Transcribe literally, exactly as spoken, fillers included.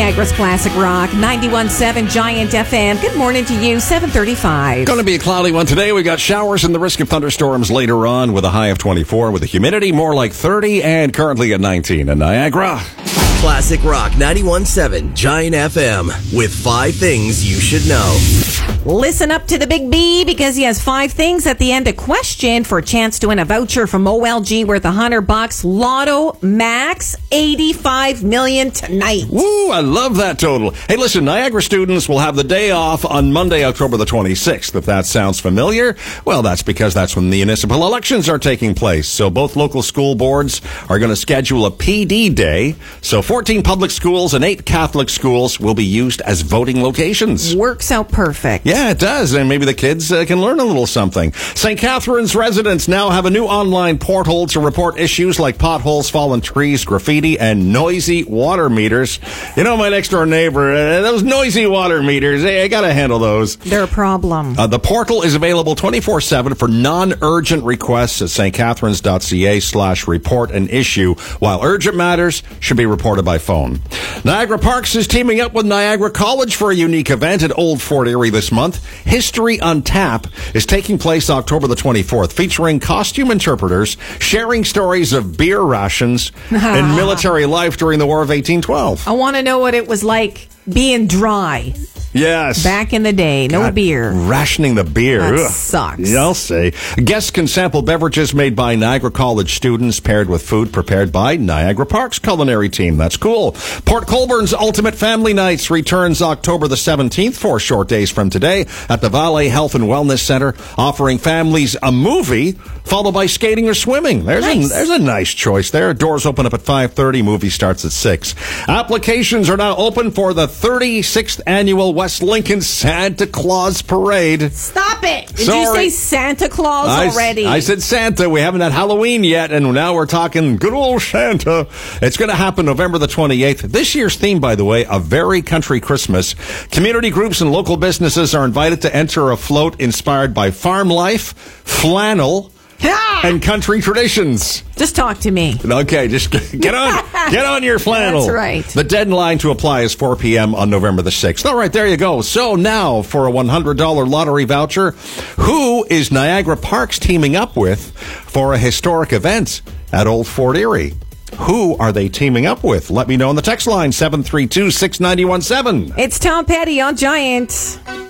Niagara's Classic Rock, ninety-one point seven Giant F M. Good morning to you, seven thirty-five. Going to be a cloudy one today. We got showers and the risk of thunderstorms later on with a high of twenty-four, with the humidity more like thirty and currently at nineteen in Niagara. Classic Rock ninety-one point seven Giant F M with five things you should know. Listen up to the Big B because he has five things at the end of question for a chance to win a voucher from O L G worth one hundred bucks. Lotto Max, eighty-five million tonight. Woo, I love that total. Hey, listen, Niagara students will have the day off on Monday, October the twenty-sixth. If that sounds familiar, well, that's because that's when the municipal elections are taking place. So both local school boards are going to schedule a P D day. So fourteen public schools and eight Catholic schools will be used as voting locations. Works out perfect. Yeah, it does. And maybe the kids uh, can learn a little something. Saint Catharines residents now have a new online portal to report issues like potholes, fallen trees, graffiti, and noisy water meters. You know, my next door neighbor, uh, those noisy water meters, hey, I got to handle those. They're a problem. Uh, the portal is available twenty-four seven for non-urgent requests at stcatharines.ca slash report an issue, while urgent matters should be reported by phone. Niagara Parks is teaming up with Niagara College for a unique event at Old Fort Erie this month. History on Tap is taking place October the twenty-fourth, featuring costume interpreters sharing stories of beer rations and military life during the War of eighteen twelve. I want to know what it was like being dry. Yes. Back in the day, no God, beer. Rationing the beer. That Ugh. sucks. Yeah, I'll say. Guests can sample beverages made by Niagara College students paired with food prepared by Niagara Parks culinary team. That's cool. Port Colborne's Ultimate Family Nights returns October the seventeenth, four short days from today, at the Valley Health and Wellness Center, offering families a movie followed by skating or swimming. There's, nice. a, there's a nice choice there. Doors open up at five thirty. Movie starts at six. Applications are now open for the thirty-sixth annual West Lincoln Santa Claus Parade. Stop it! Did Sorry. you say Santa Claus I, already? I said Santa. We haven't had Halloween yet, and now we're talking good old Santa. It's going to happen November the twenty-eighth. This year's theme, by the way, a very country Christmas. Community groups and local businesses are invited to enter a float inspired by farm life, flannel, and country traditions. Just talk to me. Okay, just get on get on your flannel. That's right. The deadline to apply is four p.m. on November the sixth. All right, there you go. So now for a one hundred dollars lottery voucher, who is Niagara Parks teaming up with for a historic event at Old Fort Erie? Who are they teaming up with? Let me know on the text line, seven three two, six nine one seven. It's Tom Petty on Giant.